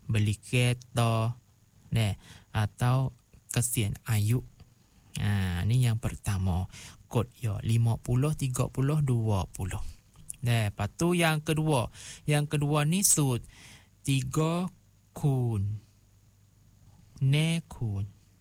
beli kereta, atau kesian ayu. Ni yang pertama. Kod yo 50, 30, 20. Lepas tu yang kedua. Yang kedua ni sud 3 kun. Ne kun.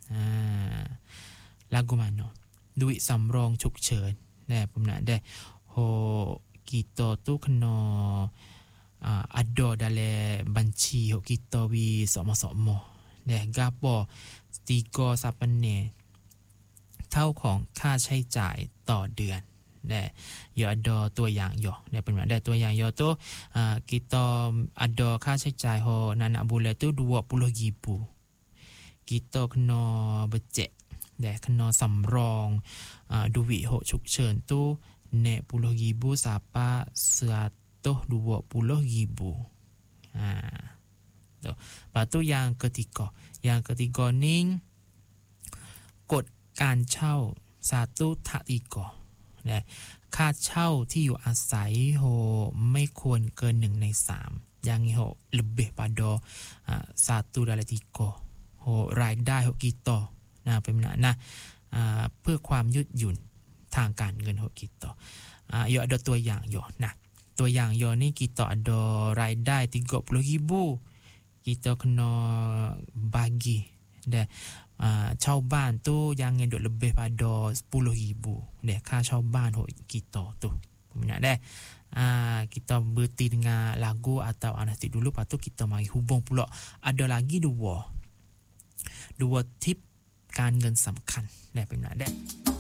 Lagu mana? Duit samrong cuk chen. Pemenang deh. Kita tu kena ada dalam banci kita wi sama-sama. Gapo 3 sampai ni เท่าของค่าใช้จ่ายต่อเดือนya ada ตัวอย่างอยู่เป็นแบบได้ตัวอย่างอยู่tu kita ada ค่าใช้จ่ายho nak bulan tu 20,000 kita kena becek kena สำรอง duit ho ฉุกเฉิน tu 10,000 sampai 120,000 lepas tu yang ketiga ni กฎการเช่าสาตุทะติกค่าเช่าที่อยู่อาศัยโหไม่ควรเกิน1 ใน 3 อย่างนี้โห lebih pada สาตุdari 3 โหรายได้โหกิโตเป็นเพื่อความยืดหยุ่นทางการเงินโหกิโตya ada ตัวอย่างอยู่ตัวอย่างอยู่นี่ kita ada รายได้ 30,000 kita kena bagi ช่าบ้านtu jangan duk lebih pada 10,000 ค่าเช่าบ้านuntuk kita tu banyak kita berhenti dengan lagu atau anastik dulu, lepas tu kita mari hubung pula ada lagi dua tip การเงินสำคัญเป็นแบบ